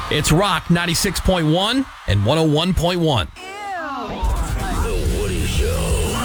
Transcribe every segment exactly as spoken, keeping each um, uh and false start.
It's Rock ninety-six point one and one oh one point one. The Woody Show.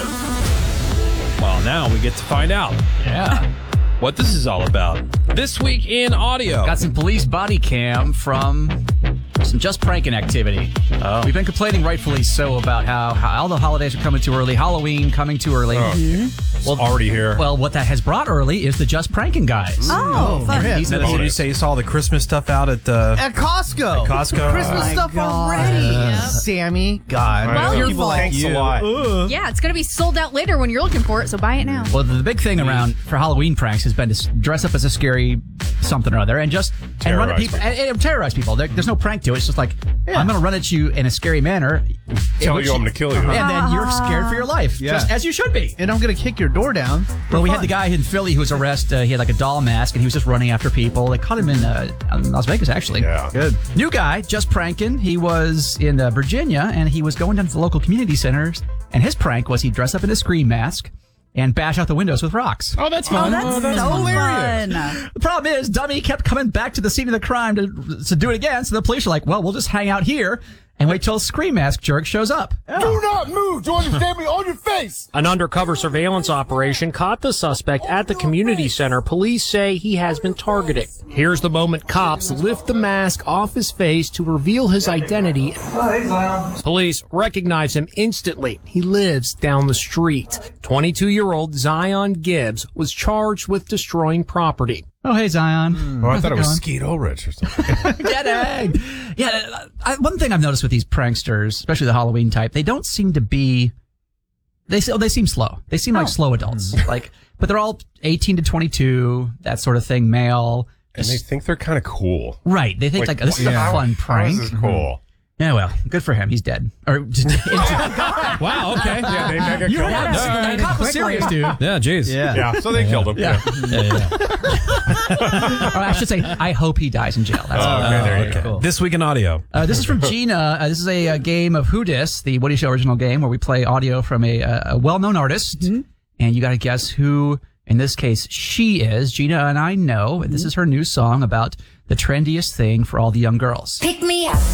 Well, now we get to find out Yeah. what this is all about. This week in audio. Got some police body cam from some just pranking activity. Oh. We've been complaining, rightfully so, about how, how all the holidays are coming too early. Halloween coming too early. Oh. Well, already here. Well, what that has brought early is the just pranking guys. Oh, fun. Yeah, These are did the- you say you saw the Christmas stuff out at uh, At Costco. at Costco? Christmas Uh, stuff God. already. Yeah. Sammy, God. Well, your People fault. like Thanks you. a lot. Yeah, it's going to be sold out later when you're looking for it, so buy it now. Well, the big thing around for Halloween pranks has been to s- dress up as a scary something or other and just and run at Terrorize people people. and, and terrorize people. There, there's no prank to it. It's just like I'm going to run at you in a scary manner, Tell which you I'm going to kill you. and then you're scared for your life, Yeah. just as you should be. And I'm going to kick your door down. Well, we had the guy in Philly who was arrested. Uh, he had like a doll mask, and he was just running after people. They caught him in uh, Las Vegas, actually. Yeah. Good. New guy, just pranking. He was in uh, Virginia, and he was going down to the local community centers, and his prank was he'd dress up in a scream mask and bash out the windows with rocks. Oh, that's Oh, fun. that's, so fun. The problem is, Dummy kept coming back to the scene of the crime to, to do it again, so the police are like, well, we'll just hang out here and wait till Scream Mask jerk shows up. Do not move. Do you understand me? On your face. An undercover surveillance operation caught the suspect at the community center. Police say he has been targeted. Here's the moment cops lift the mask off his face to reveal his identity. Police recognize him instantly. He lives down the street. twenty-two-year-old Zion Gibbs was charged with destroying property. Oh, hey, Zion. Oh, I How's thought it was going? Skeet Ulrich or something. Kidding. Yeah, I, one thing I've noticed with these pranksters, especially the Halloween type, they don't seem to be. They se- they seem slow. They seem like slow adults. Like, but they're all eighteen to twenty-two, that sort of thing, male. And they think they're kind of cool. Right. They think like, this is yeah. a fun How prank. is this cool? Yeah, well, good for him. He's dead. Or Wow, okay. Yeah, they mega you killed yeah, him. that cop was serious, dude. Yeah, jeez. Yeah. Yeah, so they killed him. Yeah. Or I should say, I hope he dies in jail. That's all. Okay, there you Okay. go. This week in audio. Uh, this is from Gina. Uh, this is a, uh game of Who Dis, the Woody Show original game, where we play audio from a, uh, a well-known artist, and you got to guess who, in this case, she is. Gina and I know, and this is her new song about the trendiest thing for all the young girls. Pick me up.